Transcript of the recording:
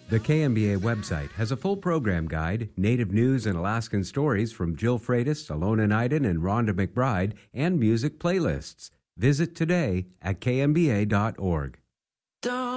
The KMBA website has a full program guide, native news and Alaskan stories from Jill Freitas, Alona Naiden, and Rhonda McBride, and music playlists. Visit today at kmba.org.